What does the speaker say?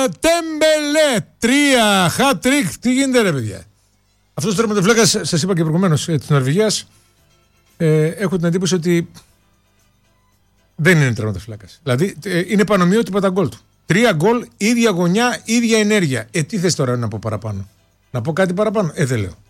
Τέμπελε. 3. Χατ-τρικ. Τι γίνεται, ρε παιδιά. Αυτό ο τερματοφύλακας, σας είπα και προηγουμένως, της Νορβηγίας, έχω την εντύπωση ότι δεν είναι τερματοφύλακας. Δηλαδή είναι πανομοιότυπα τα γκολ του. 3 γκολ, ίδια γωνιά, ίδια ενέργεια. Τι θες τώρα να πω παραπάνω? Να πω κάτι παραπάνω? Δεν λέω.